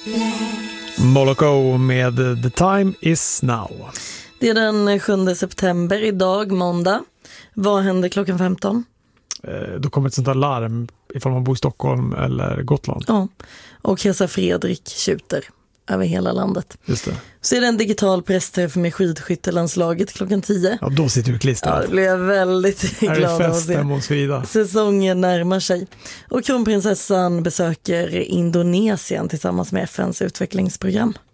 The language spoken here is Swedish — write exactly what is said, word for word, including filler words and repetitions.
Moloko med The Time Is Now. Det är den sjunde september idag, måndag. Vad händer klockan femton? Eh, då kommer ett sånt där larm ifall man bor i Stockholm eller Gotland. Ja, och Hesa Fredrik tjuter över hela landet. Just det. Så är det en digital pressträff med skidskyttelandslaget klockan tio. Ja, då sitter du klistrad. Ja, det blev jag väldigt glad av att se. Säsongen närmar sig. Och kronprinsessan besöker Indonesien tillsammans med F N:s utvecklingsprogram.